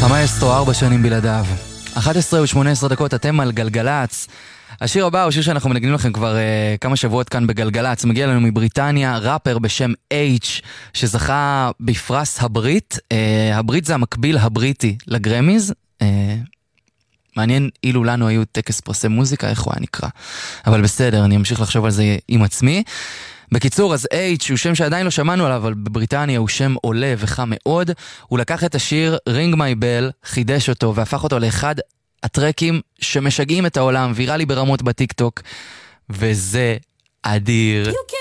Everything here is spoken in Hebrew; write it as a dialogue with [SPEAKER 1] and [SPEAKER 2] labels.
[SPEAKER 1] המאסטרו 4 שנים בלעדיו. 11 ו-18 דקות, אתם על גלגלץ. השיר הבא הוא שיר שאנחנו מנגנים לכם כבר כמה שבועות כאן בגלגלץ. מגיע לנו מבריטניה, ראפר בשם H, שזכה בפרס הברית. הברית זה המקביל הבריטי לגרמיז. מעניין אילו לנו היו טקס פרסי מוזיקה, איך הוא היה נקרא. אבל בסדר, אני אמשיך לחשוב על זה עם עצמי. בקיצור, אז H הוא שם שעדיין לא שמענו עליו, אבל בבריטניה הוא שם עולה וחם מאוד. הוא לקח את השיר Ring My Bell, חידש אותו והפך אותו לאחד הטרקים שמשגעים את העולם, ויראלי ברמות בטיק טוק, וזה אדיר.